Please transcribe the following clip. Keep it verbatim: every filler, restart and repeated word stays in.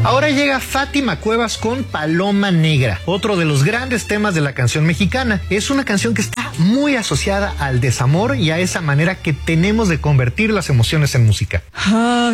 Ahora llega Fátima Cuevas con Paloma Negra, otro de los grandes temas de la canción mexicana. Es una canción que está muy asociada al desamor y a esa manera que tenemos de convertir las emociones en música. Ay.